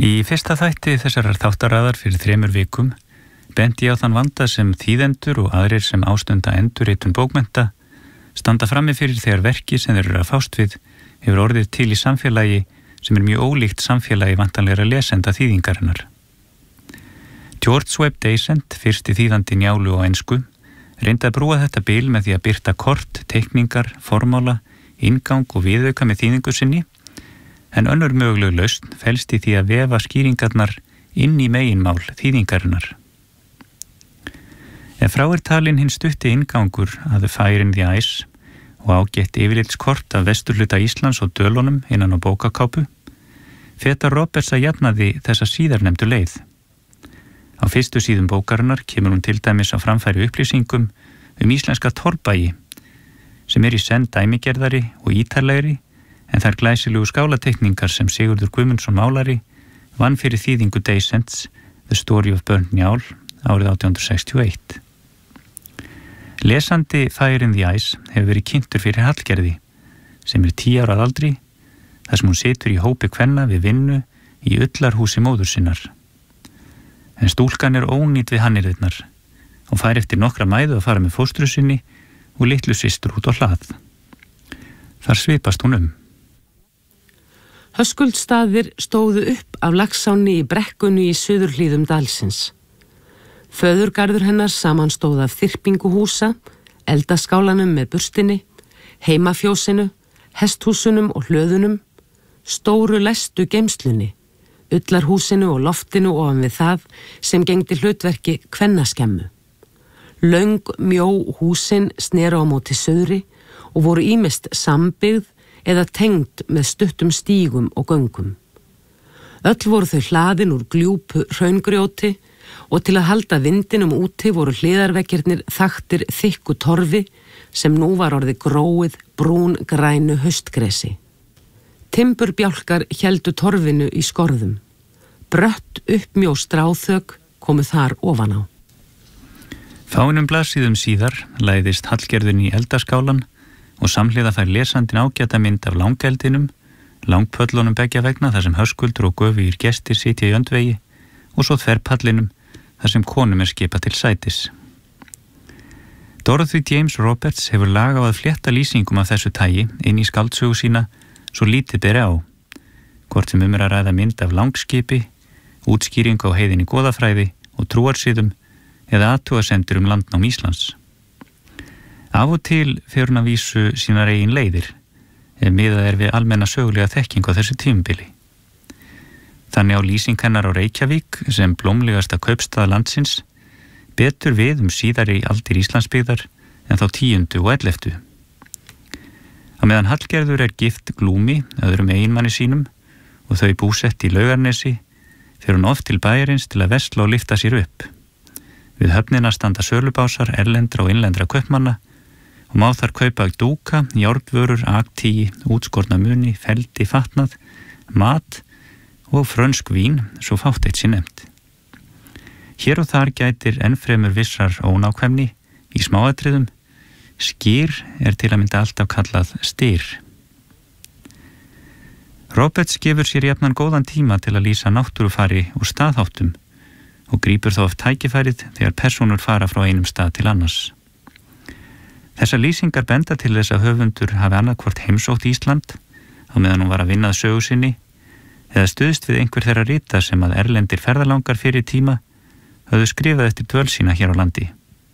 Í fyrsta þætti þessarar þáttaraðar fyrir 3 vikum bendi ég á þann vanda sem þýðendur og aðrir sem ástunda endurritun bókmennta standa frammi fyrir þegar verki sem þeir eru að fást við hefur orðið til í samfélagi sem mjög ólíkt samfélagi vantanlegra lesenda þýðingarinnar. George Webb Dasent, fyrsti þýðandi Njálu á ensku, reyndi að brúa þetta bil með því að birta kort, teikningar, formála, inngang og viðauka með þýðingu sinni, en önnur möguleg lausn felst í því að vefa skýringarnar inn í meginmál þýðingarinnar. Ef frá talinn hinn stutti inngangur að The Fire in the Ice og ágætt yfirlitskort af vesturhluta Íslands og Dölunum innan á bókakápu, fetar Roberts að jafna því þessa síðarnefndu leið. Á fyrstu síðum bókarinnar kemur hún til dæmis á framfæri upplýsingum íslenska torfbæi, sem í senn dæmigerðari og ítarlegri en þær glæsilegu skálateikningar sem Sigurður Guðmundsson málari vann fyrir þýðingu Dasents The Story of Burnt Njál árið 1861. Lesandi Fire in the Ice hefur verið kynntur fyrir Hallgerði, sem 10 ára að aldri, þar sem hún situr í hópi kvenna við vinnu í ullarhúsi móður sinnar. En stúlkan ónýt við hannyrðirnar og fær eftir nokkra mæðu að fara með fóstru sinni og litlu systur út á hlað. Þar svipast hún Höskuldsstaðir stóðu upp af Laxánni í brekkunni í suðurhlíðum dalsins. Föðurgarður hennar samanstóð af þyrpinguhúsa, eldaskálanum með burstinni, heimafjósinu, hesthúsunum og hlöðunum, stóru lestu geymslunni, ullarhúsinu og loftinu ofan við það sem gegndi hlutverki kvennaskemmu. Löng, mjó húsin sneru á móti suðri og voru ýmist sambyggð eða tengd með stuttum stígum og göngum. Öll voru þau hlaðin úr gljúpu hraungrjóti og til að halda vindinum úti voru hliðarveggirnir þaktir þykku torfi sem nú var orðið gróið brún grænu haustgresi. Timburbjálkar héldu torfinu í skorðum. Brött uppmjó stráþök komu þar ofan á. Fáeinum blaðsíðum síðar læðist Hallgerðin í eldaskálan og samhliða fær lesandinn ágæta mynd af langeldinum, langpöllunum beggja vegna þar sem Höskuldur og göfugir gestir sitja í öndvegi og svo þverpallinum þar sem konum skipað til sætis. Dorothy James Roberts hefur lag á að flétta lýsingum af þessu tagi inn í skáldsögu sína svo lítið beri á, hvort sem að ræða mynd af langskipi, útskýringu á heiðinni goðafræði og trúarsiðum eða athugasemdir landnám Íslands. Af og til fer hún að vísu sínar eigin leiðir, ef miðað við almenna sögulega þekkingu á þessu tímabili. Þannig á lýsing hennar á Reykjavík sem blómlegasta kaupstað landsins betur við síðari aldir Íslandsbyggðar en þá 10. og 11. Á meðan Hallgerður gift Glúmi, öðrum eiginmanni sínum, og þau búsett í Laugarnesi, fer hún oft til bæjarins til að versla og lyfta sér upp. Við höfnina standa sölubásar erlendra og innlendra kaupmanna og má þar kaupa dúka, járnvörur, aktíi, útskorna muni, feldi, fatnað, mat og frönsk vín, svo fátt eitt sé nefnt. Hér og þar gætir ennfremur vissar ónákvæmni í smáatriðum. Skýr til að mynda alltaf kallað styr. Roberts gefur sér jafnan góðan tíma til að lýsa náttúrufari og staðháttum og grípur þá oft tækifærið þegar persónur fara frá einum stað til annars. Þessar lýsingar benda til þess að höfundur hafi annarkvort heimsótt Ísland á meðan hún var að vinna að sögu sinni eða stuðst við einhver þeirra rita sem að erlendir ferðalangar fyrir tíma höfðu skrifað eftir dvöl sína hér á landi.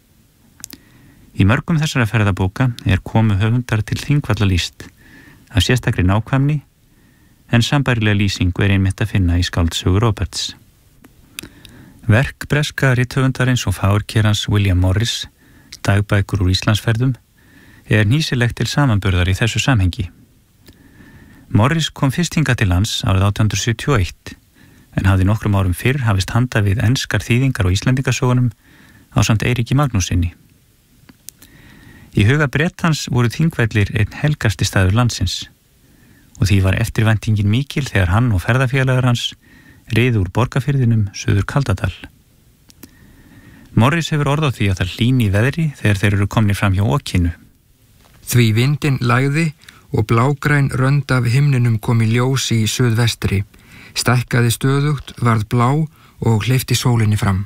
Í mörgum þessara ferðabóka komu höfundar til Þingvalla lýst af sérstakri nákvæmni en sambærilega lýsingu einmitt að finna í skáldsögu Roberts. Verk breska rithöfundarins og fáurkerans William Morris, dagbækur úr Íslandsferðum, nýsilegt til samanburðar í þessu samhengi. Morris kom fyrst hingað til lands árið 1871 en hafði nokkrum árum fyrr hafist handa við enskar þýðingar á Íslendingasögunum ásamt Eiríki Magnúsinni. Í huga Bretans voru Þingvellir einn helgasti staður landsins og því var eftirvæntingin mikil þegar hann og ferðafélagar hans riðu úr Borgarfirðinum suður Kaldadal. Morris hefur orð á því að það hlýni í veðri þegar þeir eru komnir fram hjá Okinu. Því vindin lægði og blágræn rönd af himninum kom í ljósi í suðvestri, stækkaði stöðugt, varð blá og hleypti sólinni fram.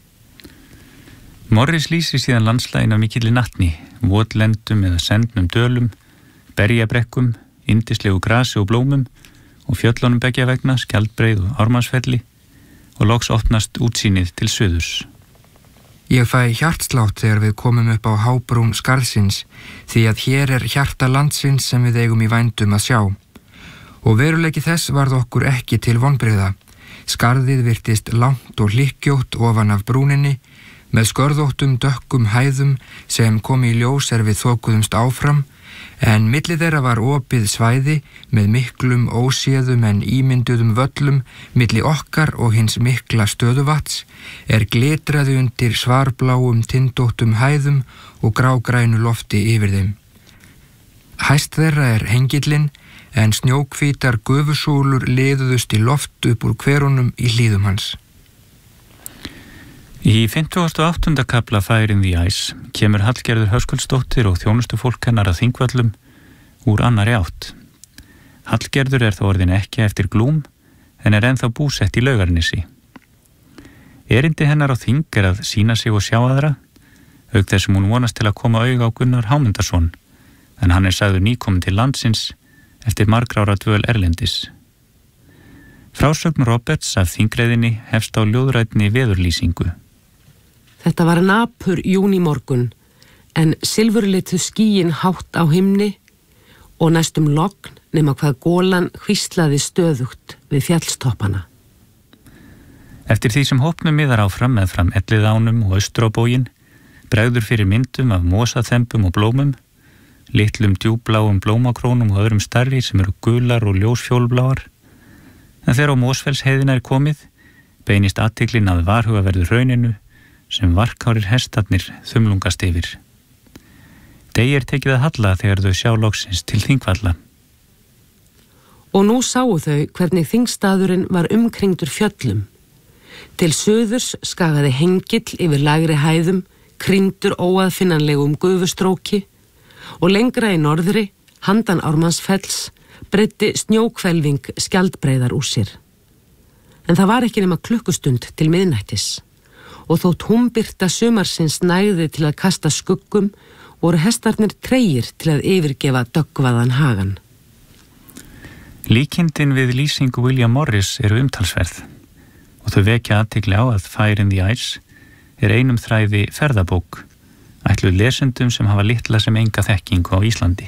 Morris lýsir síðan landslaginu af mikilli natni, votlendum eða sendnum dölum, berjabrekkum, yndislegu grasi og blómum og fjöllunum beggja vegna, Skjaldbreið og Ármannsfelli og loks opnast útsýnið til suðurs. Ég fæ hjartslátt þegar við komum upp á hábrún skarðsins því að hér er hjarta landsins sem við eigum í vændum að sjá. Og veruleiki þess varð okkur ekki til vonbrigða. Skarðið virtist langt og hlykkjótt ofan af brúninni með skörðóttum dökkum hæðum sem kom í ljós við þokuðumst áfram, en milli þeirra var opið svæði með miklum óséðum en ímynduðum völlum milli okkar og hins mikla stöðuvats glitraði undir svarbláum tindóttum hæðum og grágrænu lofti yfir þeim. Hæst þeirra hengillinn, en snjókvítar gufusúlur liðuðust í loft upp úr hverunum í hlíðum hans. Í 58. kafla Fire in the Ice kemur Hallgerður Höskuldsdóttir og þjónustufólk hennar að Þingvöllum úr annarri átt. Hallgerður þó orðin ekki eftir Glúm en ennþá búsett í Laugarnesi. Erindi hennar á þing að sýna sig og sjá aðra, auk þess sem hún vonast til að koma auga á Gunnar Hámundarson, en hann sagður nýkomin til landsins eftir margra ára dvöl erlendis. Frásögn Roberts af þingreiðinni hefst á ljóðrænni veðurlýsingu. Þetta var napur júnímorgun, en silfurlitu skýin hátt á himni og næstum logn nema hvað golan hvíslaði stöðugt við fjallstoppana. Eftir því sem hópnum miðar áfram meðfram Elliðánum og Austróbógin, bregður fyrir myndum af mosaþembum og blómum, litlum djúbláum blómakrónum og öðrum stærri sem eru gular og ljósfjólbláar, en þegar á Mosfellsheiðina komið, beinist athyglin að varhugaverðu hrauninu sem varkárir hestarnir þumlungast yfir. Degi tekið að halla þegar þau sjá loksins til Þingvalla. Og nú sáu þau hvernig þingstaðurinn var umkringdur fjöllum. Til suðurs skagaði hengill yfir lægri hæðum, krýndur óaðfinnanlegum gufustróki og lengra í norðri, handan Ármannsfells, breiddi snjókvelving Skjaldbreiðar úr sér. En það var ekki nema klukkustund til miðnættis og þótt húmbirta sumarsins nægði til að kasta skuggum voru hestarnir tregir til að yfirgefa döggvaðan hagan. Líkindin við lýsingu William Morris eru umtalsverð og þau vekja athygli á að Fire in the Ice einum þræði ferðabók, ætluð lesendum sem hafa litla sem enga þekkingu á Íslandi.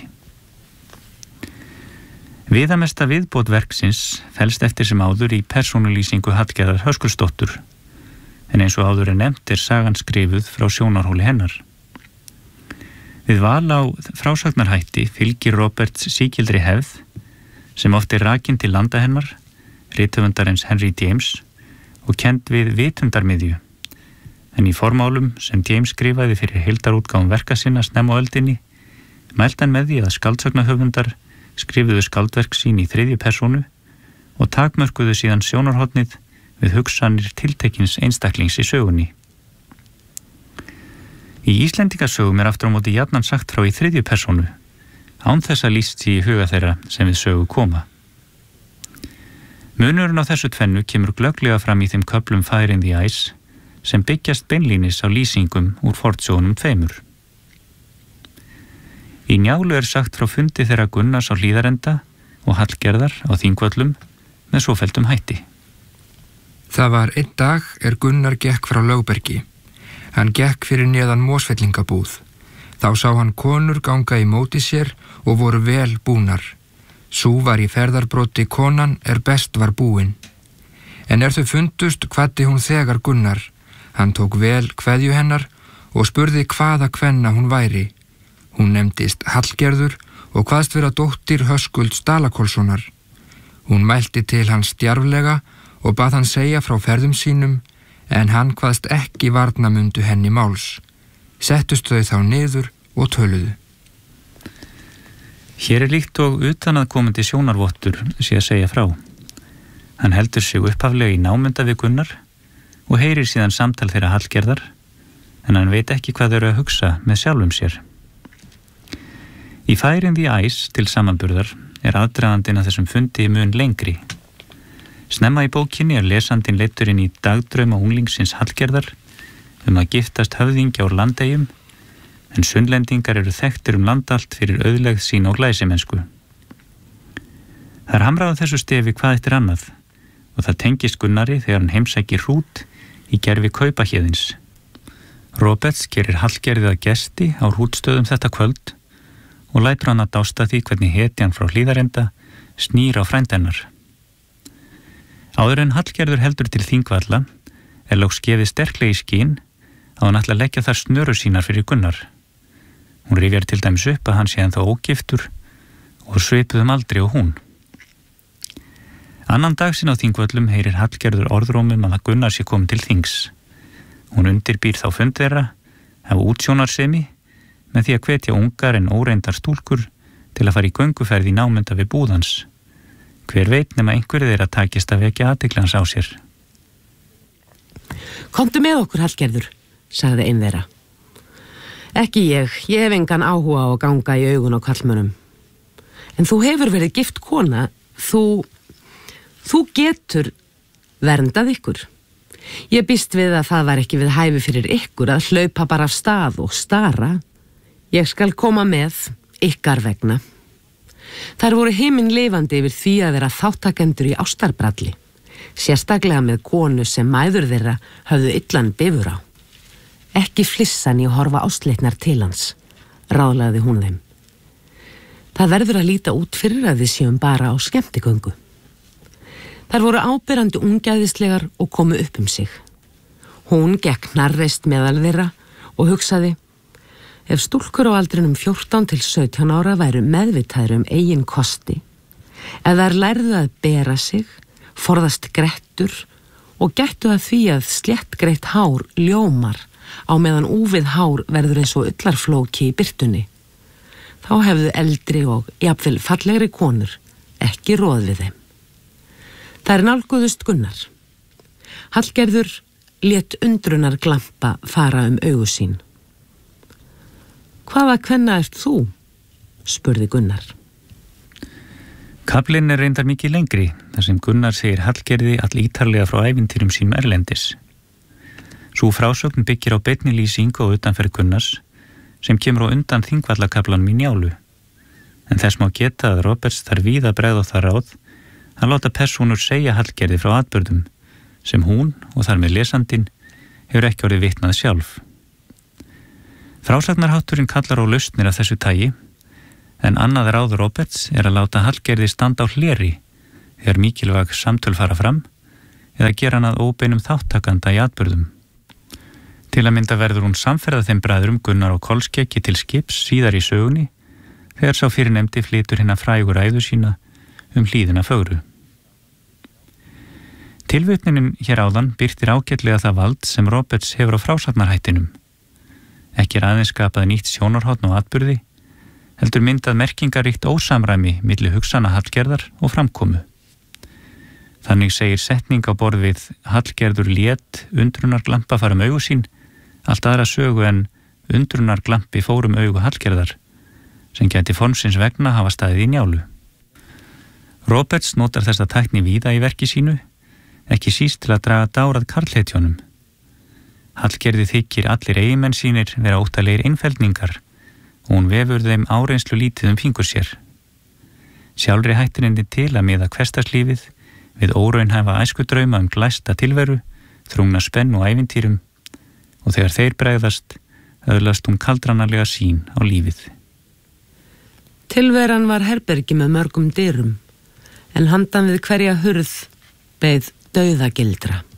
Viðamesta viðbót verksins felst eftir sem áður í persónulýsingu Hallgerðar Höskuldsdóttur, en eins og áður nefnt sagan skrifuð frá sjónarhóli hennar. Við val á frásagnarhætti fylgir Roberts sígildri hefð, sem oft rakin til landa hennar, rithöfundarins Henry James, og kennd við vitundarmiðju, en í formálum sem James skrifaði fyrir heildarútgáfum verka sinna snemma á öldinni, mælti hann með því að skaldsagnahöfundar skrifuðu skaldverk sín í þriðju persónu og takmörkuðu síðan sjónarhornið við hugsanir tiltekins einstaklings í sögunni. Í Íslendingasögum aftur á móti jafnan sagt frá í þriðju persónu, án þess að lýst í huga þeirra sem við sögu koma. Munurinn á þessu tvennu kemur glögglega fram í þeim köflum Fire in the Ice sem byggjast beinlínis á lýsingum úr fornsögunum tveimur. Í Njálu sagt frá fundi þeirra Gunnars á Hlíðarenda og Hallgerðar á Þingvöllum með svofelldum hætti. Það var einn dag Gunnar gekk frá Lögbergi. Hann gekk fyrir neðan Mosfellingabúð. Þá sá hann konur ganga í móti sér og voru vel búnar. Sú var í ferðarbroti konan best var búin. En þau fundust kvaddi hún þegar Gunnar. Hann tók vel kveðju hennar og spurði hvaða kvenna hún væri. Hún nefndist Hallgerður og kvaðst vera dóttir Höskulds Dalakolssonar. Hún mælti til hans djarflega og bað hann segja frá ferðum sínum, en hann kvaðst ekki varnamundu henni máls. Settust þau þá niður og töluðu. Hér líkt og utanaðkomandi sjónarvottur sé að segja frá. Hann heldur sig upphaflega í námunda við Gunnar og heyrir síðan samtal þeirra Hallgerðar, en hann veit ekki hvað þeir að hugsa með sjálfum sér. Í Fire in the Ice til samanburðar aðdragandinn að þessum fundi mun lengri. Snemma í bókinni lesandinn leiddur inn í dagdrauma unglingsins Hallgerðar að giftast höfðingja úr Landeyjum, en sunnlendingar eru þekktir landallt fyrir auðlegð sín og glæsimensku. Það hamrað á þessu stefi hvað eftir annað og það tengist Gunnari þegar hann heimsækir Hrút í gervi Kaupahéðins. Roberts gerir Hallgerði að gesti á Hrútstöðum þetta kvöld og lætur hann að dásta því hvernig hetjan frá Hlíðarenda snýr á frænd hennar. Áður en Hallgerður heldur til Þingvalla loks gefið sterklega í skyn að hann ætla að leggja þar snöru sínar fyrir Gunnar. Hún rifjar til dæmis upp að hann sé ennþá ógiftur og svipuðum aldri og hún. Annan dag sinn á Þingvöllum heyrir Hallgerður orðrómum að Gunnar sé kominn til þings. Hún undirbýr þá fund þeirra af útsjónarsemi með því að hvetja ungar en óreyndar stúlkur til að fara í gönguferð í námunda við búðans. Hver veit nema einhverju þeirra takist að vekja athygli hans á sér. Komdu með okkur, Hallgerður, sagði ein þeirra. Ekki ég hef engan áhuga á að ganga í augun á kallmönnum. En þú hefur verið gift kona, þú getur verndað ykkur. Ég býst við að það var ekki við hæfi fyrir ykkur að hlaupa bara af stað og stara. Ég skal koma með ykkar vegna. Þær voru himinlifandi yfir því að vera þáttakendur í ástarbralli, sérstaklega með konu sem mæður þeirra höfðu illan bifur á. Ekki flissan í að horfa ástleitnar til hans, ráðlagði hún þeim. Það verður að líta út fyrir að við séum bara á skemmtigöngu. Þær voru áberandi ungæðislegar og komu upp sig. Hún gekk hnarreist meðal þeirra og hugsaði: ef stúlkur á aldrinum 14 til 17 ára væru meðvitaðir eigin kosti, ef þær lærðu að bera sig, forðast grettur og gættu að því að sléttgreitt hár ljómar á meðan úfið hár verður eins og ullarflóki í birtunni, þá hefðu eldri og jafnvel fallegri konur ekki róð við þeim. Þær nálguðust Gunnar. Hallgerður lét undrunar glampa fara augu sín. Hvaða kvenna ert þú? Spurði Gunnar. Kaflinn reyndar mikið lengri, þar sem Gunnar segir Hallgerði all ítarlega frá ævintýrum sínum erlendis. Sú frásögn byggir á beinni lýsingu og utanferð Gunnars, sem kemur á undan Þingvallakaflanum í Njálu. En þess má geta að Roberts þarf víða bregða á það ráð að láta persónur segja Hallgerði frá atburðum, sem hún, og þar með lesandinn, hefur ekki orðið vitnað sjálf. Frásagnarhátturinn kallar á lausnir af þessu tagi, en annað ráð Roberts að láta Hallgerði standa á hleri þegar mikilvæg samtöl fara fram eða gera hann að óbeinum þáttakanda í atburðum. Til að mynda verður hún samferða þeim bræðrum Gunnar og Kolskeggi til skips síðar í sögunni þegar sá fyrirnefndi flytur hinna frægu ræðu sína Hlíðina fögru. Tilvitnunin hér áðan birtir ágætlega það vald sem Roberts hefur á frásagnarhættinum. Ekki aðeins skapað nýtt sjónarhorn og atburði, heldur myndað merkingaríkt ósamræmi milli hugsana Hallgerðar og framkomu. Þannig segir setning á borð við Hallgerður lét undrunarglampa fara augu sín allt aðra sögu en undrunarglampi fór augu Hallgerðar, sem gæti formsins vegna hafa staðið í Njálu. Roberts notar þessa tækni víða í verki sínu, ekki síst til að draga dárað karlhetjónum. Hallgerði þykir allir eiginmenn sínir vera óttalegir einfeldningar og hún vefur þeim áreynslu lítið fingur sér. Sjálfri hættir henni til að miða hversdagslífið við óraunhæfa æskudrauma glæsta tilveru, þrungna spennu og ævintýrum, og þegar þeir bregðast öðlast hún kaldranarlega sýn á lífið. Tilveran var herbergi með mörgum dyrum, en handan við hverja hurð beið dauðagildra.